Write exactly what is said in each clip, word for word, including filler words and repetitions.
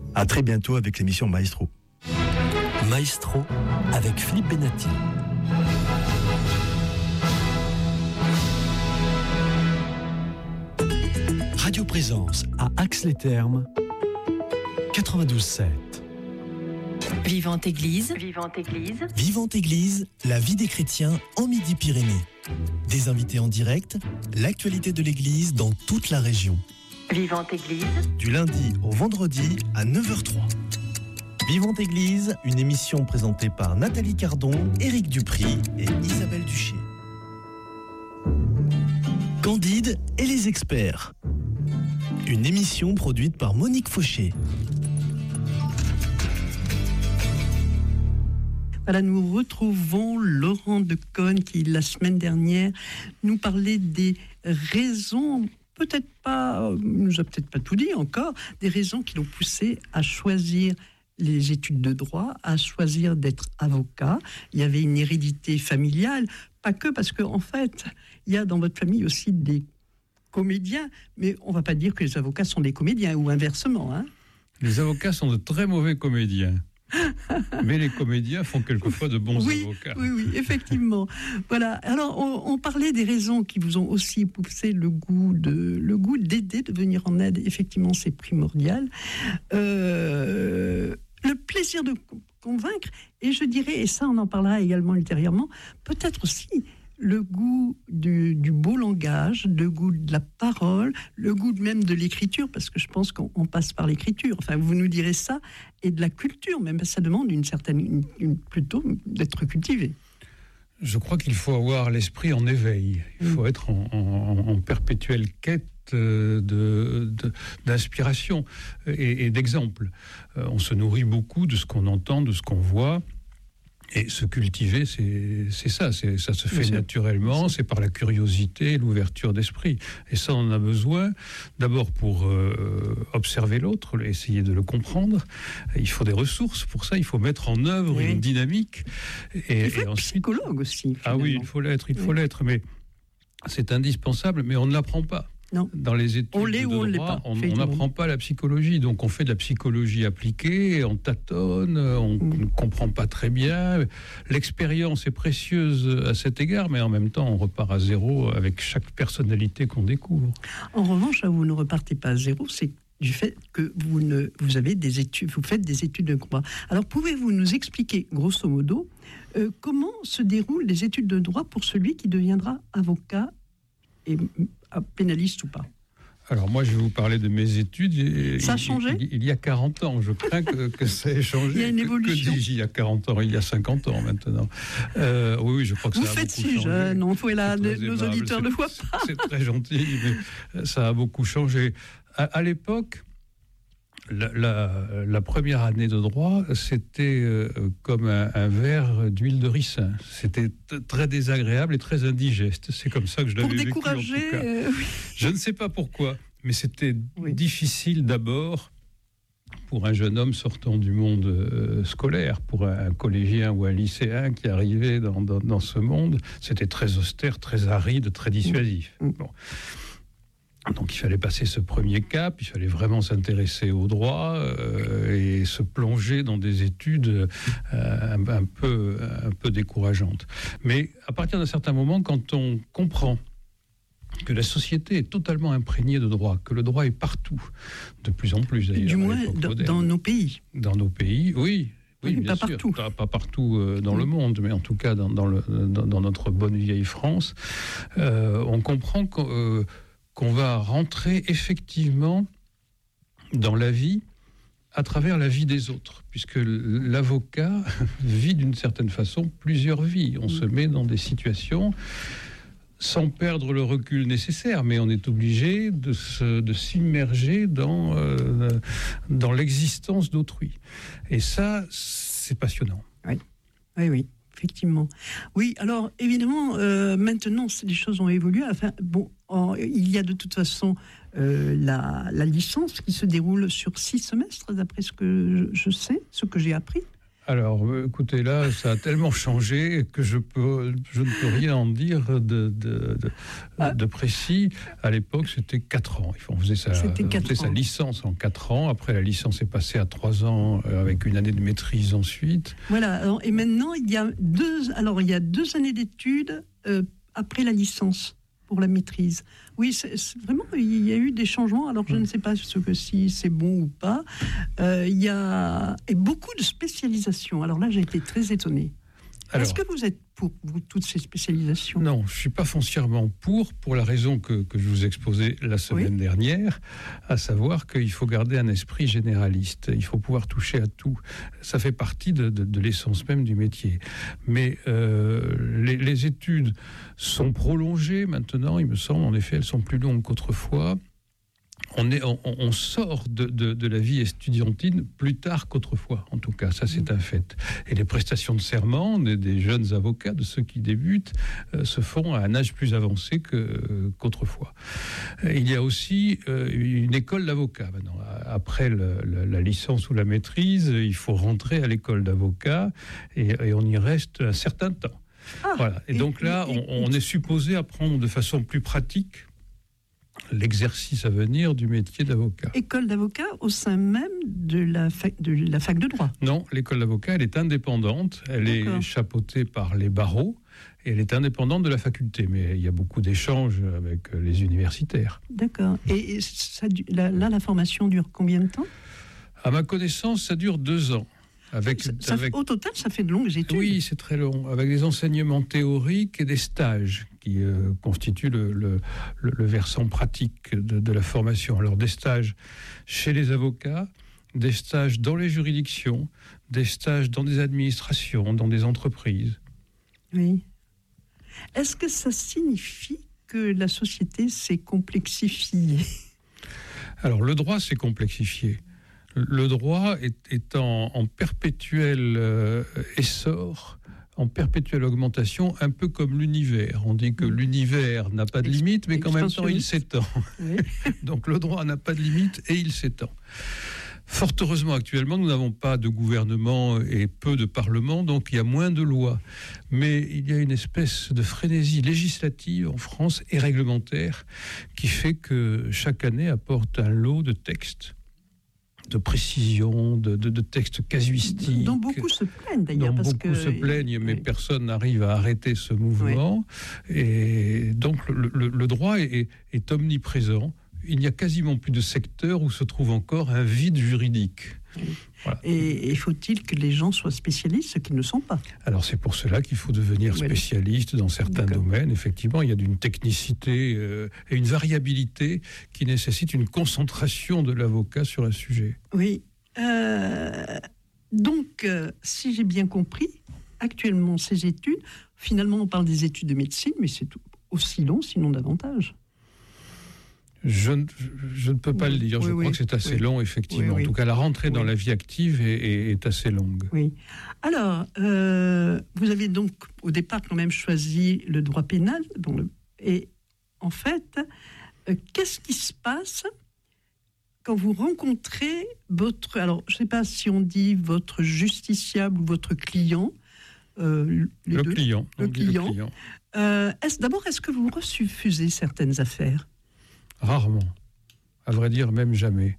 À très bientôt avec l'émission Maestro. Maestro avec Philippe Benatti. Radio Présence à Ax-les-Thermes quatre-vingt-douze sept. Vivante Église. Vivante Église. Vivante Église, la vie des chrétiens en Midi-Pyrénées. Des invités en direct, l'actualité de l'Église dans toute la région. Vivante Église. Du lundi au vendredi à neuf heures zéro trois. Vivante Église, une émission présentée par Nathalie Cardon, Éric Dupry et Isabelle Duché. Candide et les experts. Une émission produite par Monique Fauché. Voilà, nous retrouvons Laurent Deconne qui, la semaine dernière, nous parlait des raisons, peut-être pas, il nous a peut-être pas tout dit encore, des raisons qui l'ont poussé à choisir les études de droit, à choisir d'être avocat. Il y avait une hérédité familiale, pas que parce qu'en en fait, il y a dans votre famille aussi des comédiens, mais on ne va pas dire que les avocats sont des comédiens, ou inversement. Hein. Les avocats sont de très mauvais comédiens. Mais les comédiens font quelquefois de bons oui, avocats. Oui, oui, effectivement. Voilà. Alors, on, on parlait des raisons qui vous ont aussi poussé le goût de, le goût d'aider, de venir en aide. Effectivement, c'est primordial. Euh, le plaisir de convaincre, et je dirais, et ça, on en parlera également ultérieurement, peut-être aussi le goût du, du beau langage, le goût de la parole, le goût même de l'écriture, parce que je pense qu'on on passe par l'écriture. Enfin, vous nous direz ça, et de la culture, même ça demande une certaine, une, une, plutôt d'être cultivé. Je crois qu'il faut avoir l'esprit en éveil. Il faut mmh. être en, en, en perpétuelle quête de, de, d'inspiration et, et d'exemple. Euh, on se nourrit beaucoup de ce qu'on entend, de ce qu'on voit. Et se cultiver, c'est, c'est ça, c'est, ça se fait naturellement, c'est par la curiosité, l'ouverture d'esprit. Et ça, on en a besoin, d'abord pour euh, observer l'autre, essayer de le comprendre. Il faut des ressources pour ça, il faut mettre en œuvre oui. une dynamique. Et, il faut et être ensuite, psychologue aussi. Ah oui, il faut l'être, il faut oui. l'être, mais c'est indispensable, mais on ne l'apprend pas. Non. Dans les études on l'est de ou on droit, pas, on n'apprend pas la psychologie, donc on fait de la psychologie appliquée, on tâtonne, on mm. ne comprend pas très bien. L'expérience est précieuse à cet égard, mais en même temps, on repart à zéro avec chaque personnalité qu'on découvre. En revanche, vous ne repartez pas à zéro, c'est du fait que vous, ne, vous, avez des études, vous faites des études de droit. Alors, pouvez-vous nous expliquer, grosso modo, euh, comment se déroulent les études de droit pour celui qui deviendra avocat et pénaliste ou pas? Alors moi, je vais vous parler de mes études. Ça a il, changé il, il y a quarante ans. Je crains que, que ça ait changé. Il y a une évolution. Que, que dis-je, il y a quarante ans, il y a cinquante ans maintenant. Euh, oui, oui, je crois que vous ça a beaucoup changé. Vous faites si jeune, on faut là, nos aimable. auditeurs ne voient pas. C'est très gentil, mais ça a beaucoup changé. À, à l'époque, La, la, la première année de droit, c'était euh, comme un, un verre d'huile de ricin. C'était t- très désagréable et très indigeste. C'est comme ça que je l'avais vécu, en tout cas. Euh, oui. Je ne sais pas pourquoi, mais c'était oui. difficile d'abord pour un jeune homme sortant du monde euh, scolaire, pour un, un collégien ou un lycéen qui arrivait dans, dans, dans ce monde. C'était très austère, très aride, très dissuasif. Mmh. Bon. Donc il fallait passer ce premier cap, il fallait vraiment s'intéresser au droit euh, et se plonger dans des études euh, un, un, peu, un peu décourageantes. Mais à partir d'un certain moment, quand on comprend que la société est totalement imprégnée de droit, que le droit est partout, de plus en plus d'ailleurs. Du moins dans, dans nos pays. Dans nos pays, oui. Oui, oui bien pas sûr. Partout. Pas, pas partout euh, dans oui. le monde, mais en tout cas dans, dans, le, dans, dans notre bonne vieille France, euh, on comprend que... Euh, qu'on va rentrer effectivement dans la vie à travers la vie des autres, puisque l'avocat vit d'une certaine façon plusieurs vies. On se met dans des situations sans perdre le recul nécessaire, mais on est obligé de, se, de s'immerger dans, euh, dans l'existence d'autrui. Et ça, c'est passionnant. Oui, oui, oui. Effectivement. Oui, alors évidemment, euh, maintenant, les choses ont évolué. Enfin, bon, en, il y a de toute façon euh, la, la licence qui se déroule sur six semestres, d'après ce que je sais, ce que j'ai appris. Alors, écoutez, là, ça a tellement changé que je, peux, je ne peux rien en dire de, de, de, ah. de précis. À l'époque, c'était quatre ans. On faisait, sa, on faisait sa licence en quatre ans. Après, la licence est passée à trois ans avec une année de maîtrise ensuite. Voilà. Alors, et maintenant, il y a deux, alors, il y a deux années d'études euh, après la licence pour la maîtrise. Oui, c'est, c'est vraiment, il y a eu des changements. Alors, je ne sais pas ce que si c'est bon ou pas. Euh, il y a et beaucoup de spécialisation. Alors là, j'ai été très étonnée. Alors, est-ce que vous êtes pour vous, toutes ces spécialisations ? Non, je ne suis pas foncièrement pour, pour la raison que, que je vous exposais la semaine oui. dernière, à savoir qu'il faut garder un esprit généraliste. Il faut pouvoir toucher à tout. Ça fait partie de, de, de l'essence même du métier. Mais euh, les, les études sont prolongées maintenant, il me semble. En effet, elles sont plus longues qu'autrefois. On, est, on, on sort de, de, de la vie estudiantine plus tard qu'autrefois, en tout cas, ça c'est un fait. Et les prestations de serment des, des jeunes avocats, de ceux qui débutent, euh, se font à un âge plus avancé que, euh, qu'autrefois. Il y a aussi euh, une école d'avocats maintenant. Après le, le, la licence ou la maîtrise, il faut rentrer à l'école d'avocats et, et on y reste un certain temps. Ah, voilà. Et, et donc là, et, et, on, on est supposé apprendre de façon plus pratique l'exercice à venir du métier d'avocat. École d'avocat au sein même de la fac de, la fac de droit ? Non, l'école d'avocat, elle est indépendante. Elle D'accord. est chapeautée par les barreaux et elle est indépendante de la faculté. Mais il y a beaucoup d'échanges avec les universitaires. D'accord. Et ça, là, là, la formation dure combien de temps ? À ma connaissance, ça dure deux ans. Avec, ça, ça, avec... Au total, ça fait de longues études. Oui, c'est très long, avec des enseignements théoriques et des stages qui euh, constituent le, le, le, le versant pratique de, de la formation. Alors des stages chez les avocats, des stages dans les juridictions, des stages dans des administrations, dans des entreprises. Oui. Est-ce que ça signifie que la société s'est complexifiée ? Alors le droit s'est complexifié. Le droit est, est en, en perpétuel euh, essor, en perpétuelle augmentation, un peu comme l'univers. On dit que l'univers n'a pas de limite, mais qu'en même temps, il s'étend. Oui. Donc le droit n'a pas de limite et il s'étend. Fort heureusement, actuellement, nous n'avons pas de gouvernement et peu de parlement, donc il y a moins de lois. Mais il y a une espèce de frénésie législative en France et réglementaire qui fait que chaque année apporte un lot de textes, de précision, de, de, de textes casuistiques. Dont beaucoup se plaignent d'ailleurs. Dont parce beaucoup que... se plaignent, mais oui. personne n'arrive à arrêter ce mouvement. Oui. Et donc le, le, le droit est, est omniprésent. Il n'y a quasiment plus de secteur où se trouve encore un vide juridique. Oui. Voilà. Et, et faut-il que les gens soient spécialistes, ce qu'ils ne sont pas ? Alors c'est pour cela qu'il faut devenir spécialiste dans certains D'accord. domaines. Effectivement, il y a une technicité euh, et une variabilité qui nécessite une concentration de l'avocat sur un sujet. Oui. Euh, donc, euh, si j'ai bien compris, actuellement, ces études, finalement, on parle des études de médecine, mais c'est aussi long, sinon davantage. Je, je ne peux pas oui, le dire. oui, je oui, crois que c'est assez oui. long, effectivement. Oui, oui. En tout cas, la rentrée oui. dans la vie active est, est, est assez longue. Oui. Alors, euh, vous avez donc, au départ, quand même choisi le droit pénal. Dont le, et en fait, euh, qu'est-ce qui se passe quand vous rencontrez votre... Alors, je ne sais pas si on dit votre justiciable ou votre client. Euh, les le, deux, client, le client. Le client. Euh, est-ce, d'abord, est-ce que vous refusez certaines affaires ? Rarement. À vrai dire, même jamais.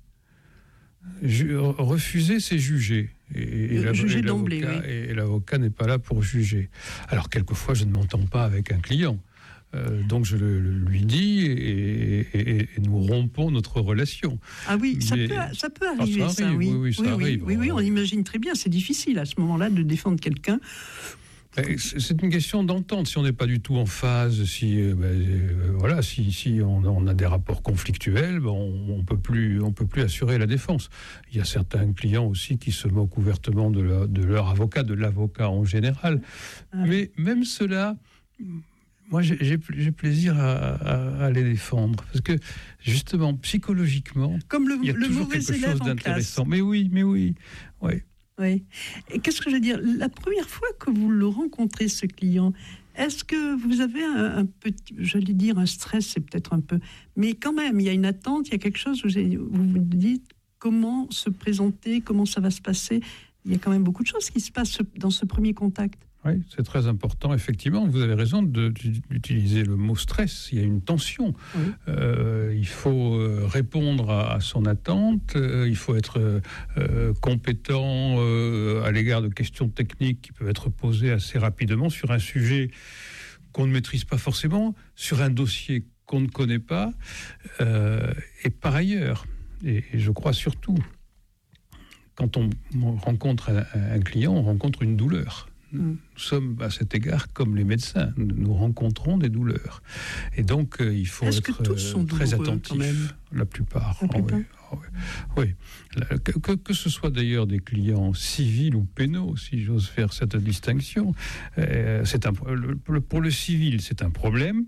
Ju- refuser, c'est juger. Et, et, la, juger et, d'emblée, l'avocat, oui. et, et l'avocat n'est pas là pour juger. Alors, quelquefois, je ne m'entends pas avec un client. Euh, donc, je le, le, lui dis et, et, et nous rompons notre relation. Ah oui, ça, Mais... peut, ça peut arriver, ah, ça, arrive, ça, oui. Oui, oui, ça oui, arrive. Oui, oui, on imagine très bien. C'est difficile, à ce moment-là, de défendre quelqu'un. C'est une question d'entente. Si on n'est pas du tout en phase, si euh, ben, euh, voilà, si, si on, on a des rapports conflictuels, ben on, on peut plus, on peut plus assurer la défense. Il y a certains clients aussi qui se moquent ouvertement de, la, de leur avocat, de l'avocat en général. Ah. Mais même cela, moi, j'ai, j'ai plaisir à, à, à les défendre parce que justement, psychologiquement, comme le, il y a le toujours mauvais quelque élève chose en d'intéressant. classe. Mais oui, mais oui, oui. Oui. Et qu'est-ce que je veux dire ? La première fois que vous le rencontrez, ce client, est-ce que vous avez un, un petit, j'allais dire un stress, c'est peut-être un peu, mais quand même, il y a une attente, il y a quelque chose où vous vous dites comment se présenter, comment ça va se passer. il y a quand même beaucoup de choses qui se passent dans ce premier contact. Oui, c'est très important. Effectivement, vous avez raison de, d'utiliser le mot stress. Il y a une tension. Oui. Euh, il faut répondre à, à son attente. Euh, il faut être euh, compétent euh, à l'égard de questions techniques qui peuvent être posées assez rapidement sur un sujet qu'on ne maîtrise pas forcément, sur un dossier qu'on ne connaît pas. Euh, et par ailleurs, et, et je crois surtout, quand on rencontre un, un client, on rencontre une douleur. Nous sommes à cet égard comme les médecins, nous rencontrons des douleurs. Et donc, euh, il faut Est-ce être que tous sont très attentif, la plupart. La plupart. Oh, oui, oh, oui. oui. Que, que, que ce soit d'ailleurs des clients civils ou pénaux, si j'ose faire cette distinction, euh, c'est un, le, pour le civil, c'est un problème.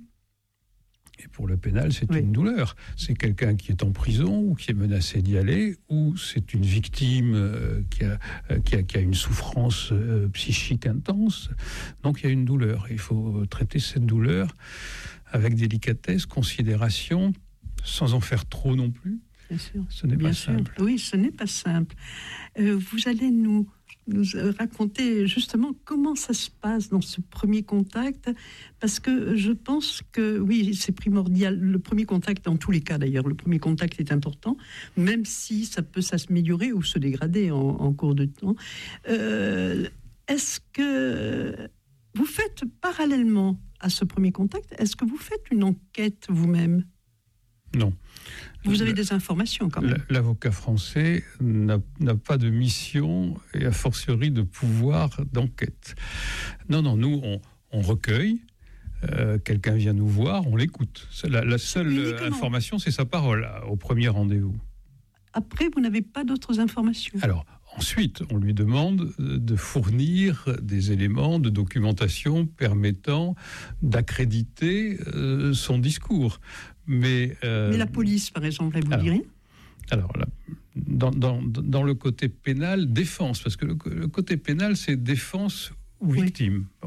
Et pour le pénal, c'est oui. une douleur. C'est quelqu'un qui est en prison ou qui est menacé d'y aller, ou c'est une victime euh, qui, a, euh, qui, a, qui a une souffrance euh, psychique intense. Donc il y a une douleur. Il faut traiter cette douleur avec délicatesse, considération, sans en faire trop non plus. Bien sûr. Ce n'est Bien pas sûr. simple. Oui, ce n'est pas simple. Euh, vous allez nous... nous raconter justement comment ça se passe dans ce premier contact, parce que je pense que, oui, c'est primordial, le premier contact, dans tous les cas d'ailleurs, le premier contact est important, même si ça peut s'améliorer ou se dégrader en, en cours de temps. Euh, est-ce que vous faites parallèlement à ce premier contact, est-ce que vous faites une enquête vous-même ? Non. Vous avez des informations quand même. L'avocat français n'a, n'a pas de mission et a fortiori de pouvoir d'enquête. Non, non, nous, on, on recueille, euh, quelqu'un vient nous voir, on l'écoute. La, la seule information, c'est sa parole au premier rendez-vous. Après, vous n'avez pas d'autres informations ? Alors, ensuite, on lui demande de fournir des éléments de documentation permettant d'accréditer euh, son discours. Mais, euh, Mais la police, par exemple, elle vous alors, dit rien ? Alors, la, dans, dans, dans le côté pénal, défense, parce que le, le côté pénal, c'est défense ou victime. Oui. Bon.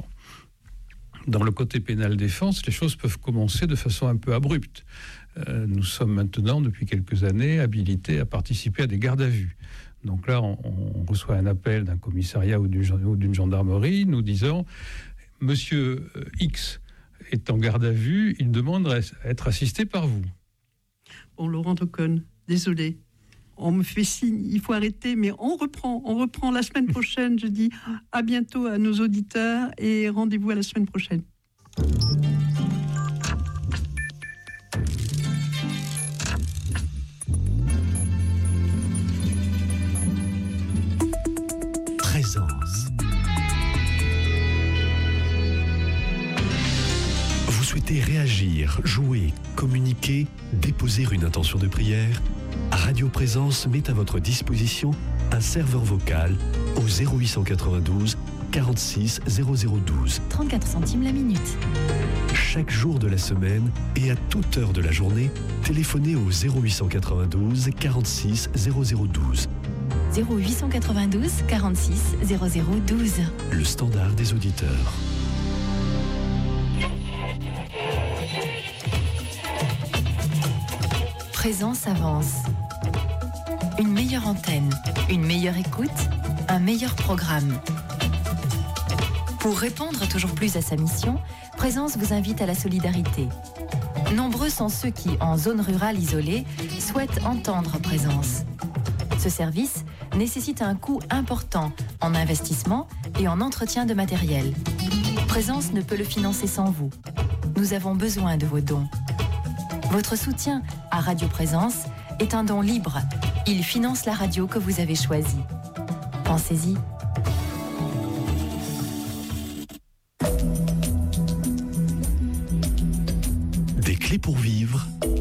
Dans le côté pénal défense, les choses peuvent commencer de façon un peu abrupte. Euh, nous sommes maintenant, depuis quelques années, habilités à participer à des gardes à vue. Donc là, on, on reçoit un appel d'un commissariat ou d'une, ou d'une gendarmerie nous disant « Monsieur X est en garde à vue, il demande à être assisté par vous. » Bon, Laurent Ocon, désolé. On me fait signe, il faut arrêter, mais on reprend, on reprend la semaine prochaine. Je dis à bientôt à nos auditeurs et rendez-vous à la semaine prochaine. Présence. Vous souhaitez réagir, jouer, communiquer, déposer une intention de prière ? Radio Présence met à votre disposition un serveur vocal au zéro huit cent quatre-vingt-douze quarante-six zéro zéro douze. trente-quatre centimes la minute. Chaque jour de la semaine et à toute heure de la journée, téléphonez au zéro huit cent quatre-vingt-douze quarante-six zéro zéro douze. zéro huit cent quatre-vingt-douze quarante-six zéro zéro douze. Le standard des auditeurs. Présence avance. Une meilleure antenne, une meilleure écoute, un meilleur programme. Pour répondre toujours plus à sa mission, Présence vous invite à la solidarité. Nombreux sont ceux qui, en zone rurale isolée, souhaitent entendre Présence. Ce service nécessite un coût important en investissement et en entretien de matériel. Présence ne peut le financer sans vous. Nous avons besoin de vos dons. Votre soutien à Radio Présence est un don libre. Il finance la radio que vous avez choisie. Pensez-y. Des clés pour vivre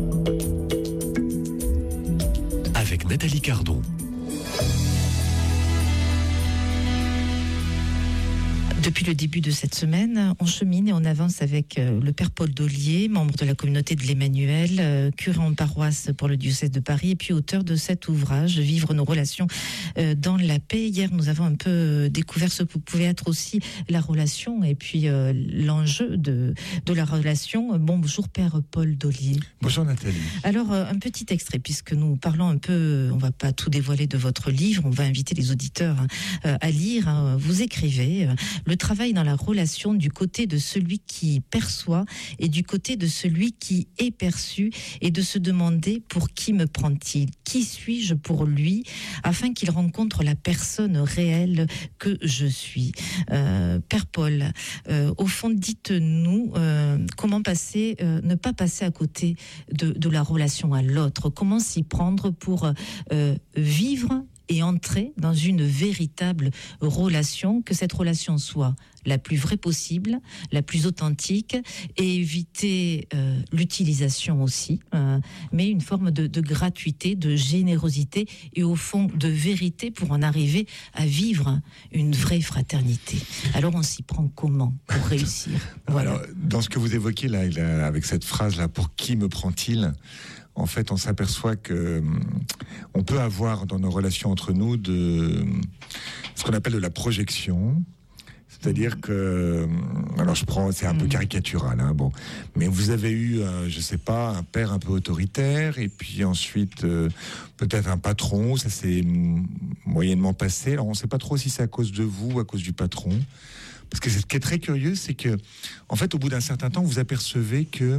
avec Nathalie Cardon. Depuis le début de cette semaine, on chemine et on avance avec le Père Paul Dollier, membre de la communauté de l'Emmanuel, curé en paroisse pour le diocèse de Paris, et puis auteur de cet ouvrage, Vivre nos relations dans la paix. Hier, nous avons un peu découvert ce que pouvait être aussi la relation et puis euh, l'enjeu de, de la relation. Bonjour Père Paul Dollier. Bonjour Nathalie. Alors, euh, un petit extrait, puisque nous parlons un peu, on ne va pas tout dévoiler de votre livre, on va inviter les auditeurs euh, à lire. Hein. Vous écrivez euh, le travail dans la relation du côté de celui qui perçoit et du côté de celui qui est perçu, et de se demander pour qui me prend-il, qui suis-je pour lui, afin qu'il rencontre la personne réelle que je suis. Euh, Père Paul, euh, au fond, dites-nous euh, comment passer, euh, ne pas passer à côté de, de la relation à l'autre, comment s'y prendre pour euh, vivre et entrer dans une véritable relation, que cette relation soit la plus vraie possible, la plus authentique, et éviter euh, l'utilisation aussi, euh, mais une forme de, de gratuité, de générosité et au fond de vérité pour en arriver à vivre une vraie fraternité. Alors on s'y prend comment pour réussir? Voilà. Alors, dans ce que vous évoquez là, là, avec cette phrase-là, pour qui me prend-il? En fait, on s'aperçoit que on peut avoir dans nos relations entre nous de ce qu'on appelle de la projection. C'est-à-dire que, alors je prends, c'est un peu caricatural, hein, bon, mais vous avez eu, euh, je sais pas, un père un peu autoritaire, et puis ensuite euh, peut-être un patron, ça s'est moyennement passé. Alors on ne sait pas trop si c'est à cause de vous ou à cause du patron, parce que ce qui est très curieux, c'est que, en fait, au bout d'un certain temps, vous apercevez que,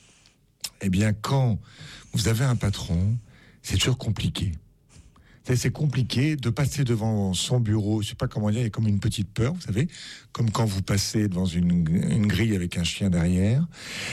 eh bien, quand vous avez un patron, c'est toujours compliqué. C'est compliqué de passer devant son bureau, je sais pas comment dire, il y a comme une petite peur, vous savez, comme quand vous passez devant une, une grille avec un chien derrière.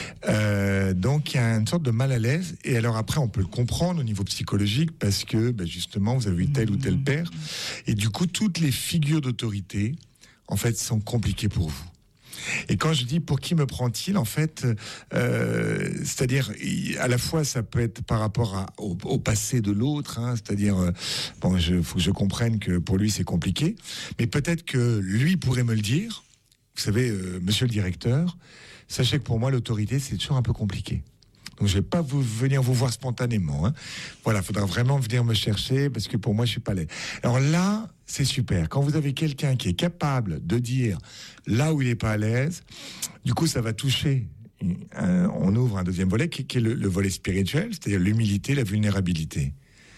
Euh, donc il y a une sorte de mal à l'aise, et alors après on peut le comprendre au niveau psychologique, parce que ben justement vous avez eu tel ou tel père, et du coup toutes les figures d'autorité, en fait, sont compliquées pour vous. Et quand je dis pour qui me prend-il, en fait, euh, c'est-à-dire à la fois ça peut être par rapport à, au, au passé de l'autre, hein, c'est-à-dire euh, bon, je faut que je comprenne que pour lui c'est compliqué, mais peut-être que lui pourrait me le dire. Vous savez, euh, Monsieur le directeur, sachez que pour moi l'autorité c'est toujours un peu compliqué. Donc je vais pas vous venir vous voir spontanément. Hein. Voilà, il faudra vraiment venir me chercher parce que pour moi je suis pas laid. Alors là, c'est super. Quand vous avez quelqu'un qui est capable de dire là où il est pas à l'aise, du coup ça va toucher. Un, on ouvre un deuxième volet qui, qui est le, le volet spirituel, c'est-à-dire l'humilité, la vulnérabilité.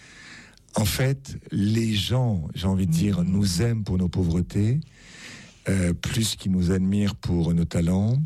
En fait, les gens, j'ai envie de dire, nous aiment pour nos pauvretés, euh, plus qu'ils nous admirent pour nos talents.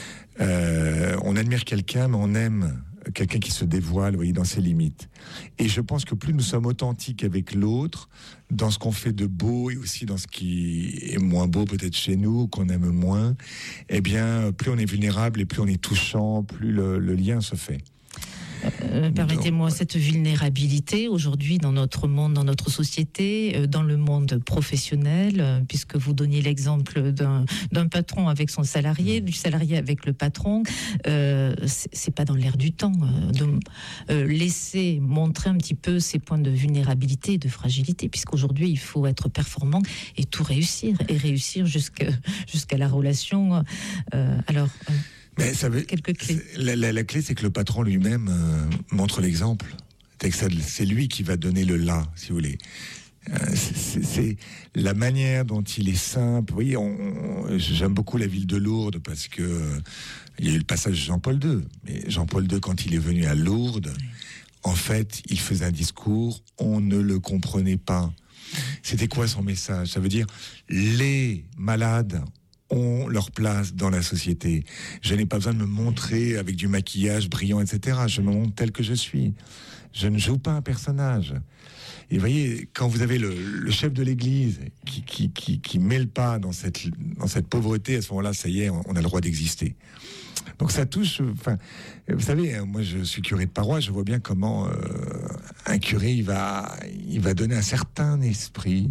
Euh, on admire quelqu'un, mais on aime quelqu'un qui se dévoile, vous voyez, dans ses limites. Et je pense que plus nous sommes authentiques avec l'autre, dans ce qu'on fait de beau et aussi dans ce qui est moins beau peut-être chez nous, qu'on aime moins, eh bien, plus on est vulnérable et plus on est touchant, plus le, le lien se fait. Euh, permettez-moi, cette vulnérabilité aujourd'hui dans notre monde, dans notre société, euh, dans le monde professionnel, euh, puisque vous donniez l'exemple d'un, d'un patron avec son salarié, du salarié avec le patron, euh, c'est, c'est pas dans l'air du temps euh, de euh, laisser montrer un petit peu ces points de vulnérabilité et de fragilité, puisqu'aujourd'hui il faut être performant et tout réussir, et réussir jusqu'à, jusqu'à la relation. Euh, alors... Euh, Mais ça veut, quelques clés. La, la, la clé, c'est que le patron lui-même euh, montre l'exemple. C'est, que ça, c'est lui qui va donner le là, si vous voulez. Euh, c'est, c'est, c'est la manière dont il est simple. Vous voyez, on, on, j'aime beaucoup la ville de Lourdes parce que euh, il y a eu le passage de Jean-Paul deux. Mais Jean-Paul deux, quand il est venu à Lourdes, oui. En fait, il faisait un discours, on ne le comprenait pas. C'était quoi son message? Ça veut dire les malades ont leur place dans la société. Je n'ai pas besoin de me montrer avec du maquillage brillant, et cetera. Je me montre tel que je suis. Je ne joue pas un personnage. Et vous voyez, quand vous avez le, le chef de l'Église qui, qui, qui, qui met le pas dans cette, dans cette pauvreté, à ce moment-là, ça y est, on a le droit d'exister. Donc ça touche... Enfin, vous savez, moi je suis curé de paroisse, je vois bien comment euh, un curé, il va, il va donner un certain esprit.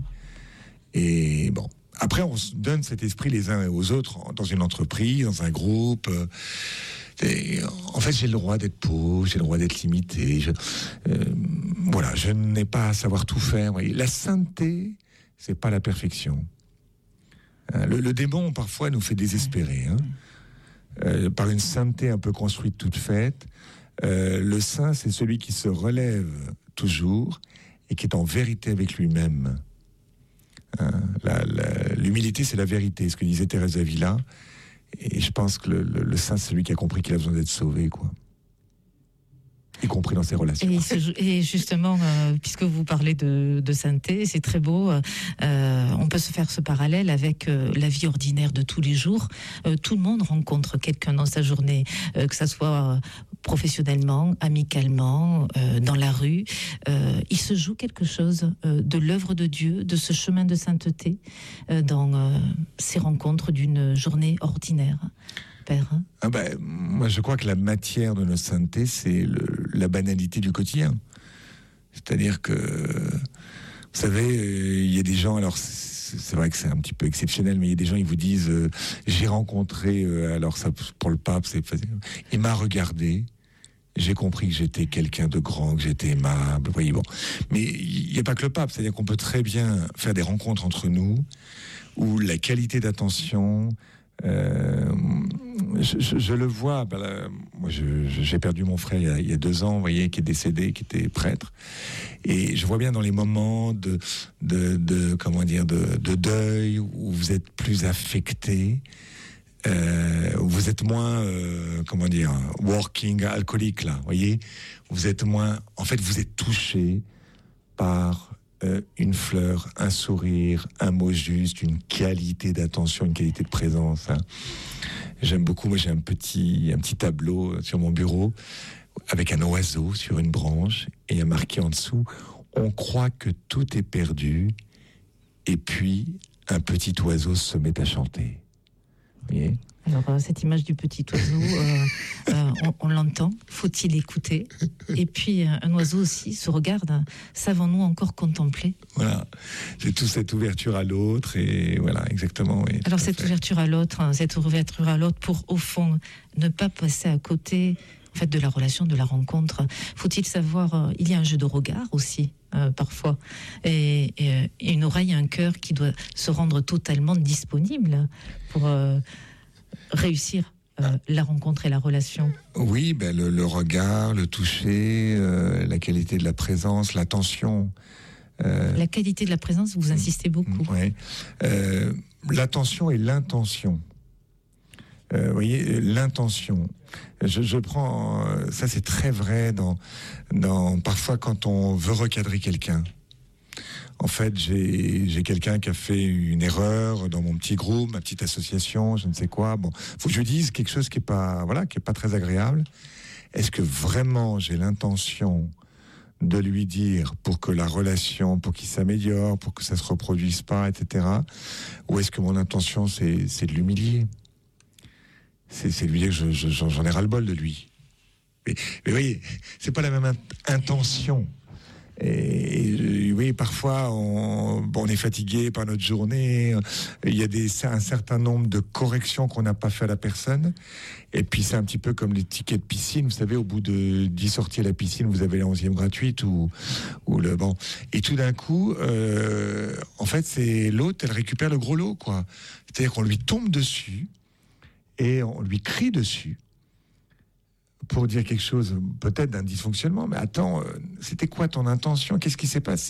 Et bon... Après, on se donne cet esprit les uns aux autres dans une entreprise, dans un groupe. Et en fait, j'ai le droit d'être pauvre, j'ai le droit d'être limité. Je, euh, voilà, je n'ai pas à savoir tout faire. Voyez. La sainteté, c'est pas la perfection. Hein, le, le démon, parfois, nous fait désespérer. Hein. Euh, par une sainteté un peu construite, toute faite. Euh, le saint, c'est celui qui se relève toujours et qui est en vérité avec lui-même. Hein, la, la, l'humilité, c'est la vérité, ce que disait Thérèse d'Avila. Et je pense que le, le, le saint, c'est celui qui a compris qu'il a besoin d'être sauvé, quoi. Y compris dans ses relations. Et, ce, et justement, euh, puisque vous parlez de, de sainteté, c'est très beau. Euh, on peut se faire ce parallèle avec euh, la vie ordinaire de tous les jours. Euh, tout le monde rencontre quelqu'un dans sa journée, euh, que ça soit euh, professionnellement, amicalement, euh, dans la rue. Euh, il se joue quelque chose euh, de l'œuvre de Dieu, de ce chemin de sainteté, euh, dans euh, ces rencontres d'une journée ordinaire. Père. Ah ben, moi, je crois que la matière de notre sainteté, c'est le, la banalité du quotidien. C'est-à-dire que, vous savez, il y a des gens, alors c'est, c'est vrai que c'est un petit peu exceptionnel, mais il y a des gens, ils vous disent, euh, j'ai rencontré, euh, alors ça, pour le pape, c'est, il m'a regardé, j'ai compris que j'étais quelqu'un de grand, que j'étais aimable, vous voyez, bon. Mais il n'y a pas que le pape, c'est-à-dire qu'on peut très bien faire des rencontres entre nous, où la qualité d'attention... Euh, je, je, je le vois. Ben là, moi, je, je, j'ai perdu mon frère il y, a, il y a deux ans, vous voyez, qui est décédé, qui était prêtre. Et je vois bien dans les moments de, de, de comment dire, de, de deuil où vous êtes plus affecté, euh, où vous êtes moins, euh, comment dire, working alcoolique là, vous voyez. Vous êtes moins, en fait, vous êtes touché par Euh, une fleur, un sourire, un mot juste, une qualité d'attention, une qualité de présence. Hein. J'aime beaucoup, moi j'ai un petit, un petit tableau sur mon bureau avec un oiseau sur une branche et il y a marqué en dessous « On croit que tout est perdu et puis un petit oiseau se met à chanter. » Vous voyez ? Alors, euh, cette image du petit oiseau, euh, euh, on, on l'entend, faut-il écouter ? Et puis, euh, un oiseau aussi se regarde, savons-nous encore contempler ? Voilà, c'est toute cette ouverture à l'autre, et voilà, exactement. Oui, alors, cette fait. ouverture à l'autre, hein, cette ouverture à l'autre pour, au fond, ne pas passer à côté en fait, de la relation, de la rencontre. Faut-il savoir, euh, il y a un jeu de regard aussi, euh, parfois, et, et, et une oreille, un cœur qui doit se rendre totalement disponible pour... Euh, réussir euh, la rencontre et la relation. Oui, ben le, le regard, le toucher, euh, la qualité de la présence, l'attention. Euh, la qualité de la présence, vous insistez beaucoup. Oui. Euh, l'attention et l'intention. Euh, vous voyez, l'intention. Je, je prends, ça c'est très vrai dans, dans parfois quand on veut recadrer quelqu'un. En fait, j'ai, j'ai quelqu'un qui a fait une erreur dans mon petit groupe, ma petite association, je ne sais quoi. Bon, faut que je dise quelque chose qui est pas, voilà, qui est pas très agréable. Est-ce que vraiment j'ai l'intention de lui dire pour que la relation, pour qu'il s'améliore, pour que ça se reproduise pas, et cetera. Ou est-ce que mon intention c'est, c'est de l'humilier ? C'est, c'est de lui dire que je, je, j'en ai ras-le-bol de lui. Mais, mais vous voyez, c'est pas la même in- intention. Et oui, parfois on, bon, on est fatigué par notre journée. Il y a des, un certain nombre de corrections qu'on n'a pas fait à la personne. Et puis c'est un petit peu comme les tickets de piscine. Vous savez, au bout de dix sorties à la piscine, vous avez la onzième gratuite ou, ou le bon. Et tout d'un coup, euh, en fait, c'est l'autre, elle récupère le gros lot, quoi. C'est-à-dire qu'on lui tombe dessus et on lui crie dessus. Pour dire quelque chose, peut-être d'un dysfonctionnement, mais attends, c'était quoi ton intention ? Qu'est-ce qui s'est passé ?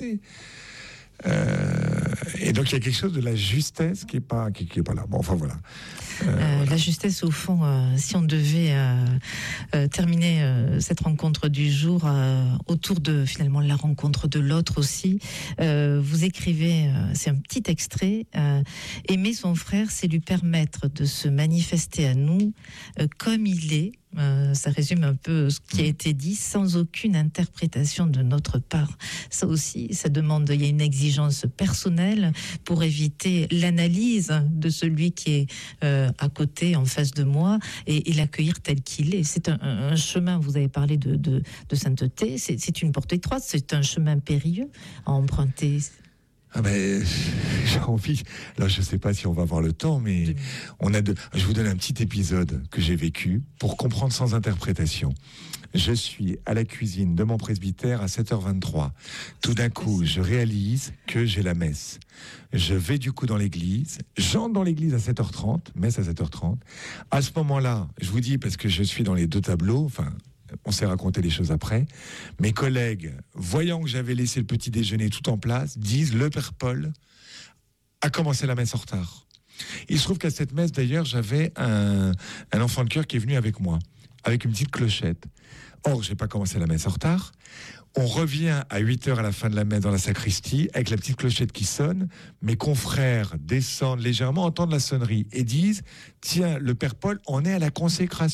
euh, Et donc il y a quelque chose de la justesse qui est pas, qui, qui est pas là. Bon, enfin voilà. Euh, euh, voilà. La justesse, au fond, euh, si on devait euh, euh, terminer euh, cette rencontre du jour euh, autour de finalement la rencontre de l'autre aussi, euh, vous écrivez, euh, c'est un petit extrait, euh, aimer son frère, c'est lui permettre de se manifester à nous euh, comme il est. Euh, ça résume un peu ce qui a été dit, sans aucune interprétation de notre part. Ça aussi, ça demande, il y a une exigence personnelle pour éviter l'analyse de celui qui est euh, à côté, en face de moi, et, et l'accueillir tel qu'il est. C'est un, un, un chemin, vous avez parlé de, de, de sainteté, c'est, c'est une porte étroite, c'est un chemin périlleux à emprunter. Ah ben, j'ai envie. Alors, je ne sais pas si on va avoir le temps, mais on a de... je vous donne un petit épisode que j'ai vécu pour comprendre sans interprétation. Je suis à la cuisine de mon presbytère à sept heures vingt-trois. Tout d'un coup, je réalise que j'ai la messe. Je vais du coup dans l'église. J'entre dans l'église à sept heures trente, messe à sept heures trente. À ce moment-là, je vous dis, parce que je suis dans les deux tableaux, enfin... on s'est raconté les choses après. Mes collègues, voyant que j'avais laissé le petit déjeuner tout en place, disent le Père Paul a commencé la messe en retard. Il se trouve qu'à cette messe, d'ailleurs, j'avais un, un enfant de chœur qui est venu avec moi, avec une petite clochette. Or, j'ai pas commencé la messe en retard. On revient à huit heures à la fin de la messe dans la sacristie, avec la petite clochette qui sonne. Mes confrères descendent légèrement, entendent la sonnerie et disent « Tiens, le Père Paul en est à la consécration ».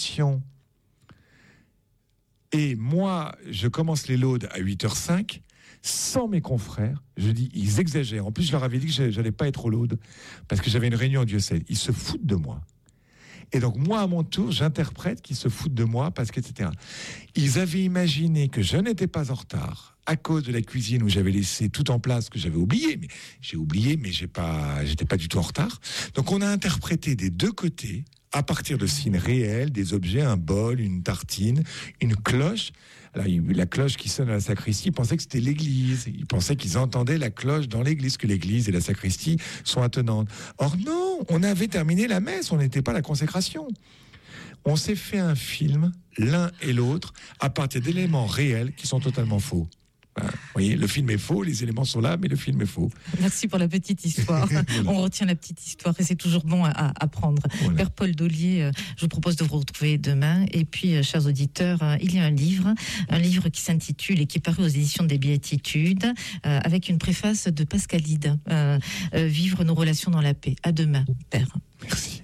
Et moi, je commence les laudes à huit heures cinq, sans mes confrères. Je dis, ils exagèrent. En plus, je leur avais dit que j'allais pas être aux laudes, parce que j'avais une réunion au diocèse. Ils se foutent de moi. Et donc, moi, à mon tour, j'interprète qu'ils se foutent de moi, parce que, et cetera. Ils avaient imaginé que je n'étais pas en retard, à cause de la cuisine où j'avais laissé tout en place, que j'avais oublié. Mais j'ai oublié, mais j'ai pas, j'étais pas du tout en retard. Donc, on a interprété des deux côtés, à partir de signes réels, des objets, un bol, une tartine, une cloche. Alors, la cloche qui sonne à la sacristie, ils pensaient que c'était l'église. Ils pensaient qu'ils entendaient la cloche dans l'église, que l'église et la sacristie sont attenantes. Or non, on avait terminé la messe, on n'était pas à la consécration. On s'est fait un film, l'un et l'autre, à partir d'éléments réels qui sont totalement faux. Vous voyez, le film est faux, les éléments sont là, mais le film est faux. Merci pour la petite histoire. Voilà. On retient la petite histoire et c'est toujours bon à apprendre. Voilà. Père Paul Daulier, je vous propose de vous retrouver demain. Et puis, chers auditeurs, il y a un livre, un livre qui s'intitule et qui est paru aux éditions des Béatitudes, euh, avec une préface de Pascalide, euh, euh, Vivre nos relations dans la paix. À demain, Père. Merci.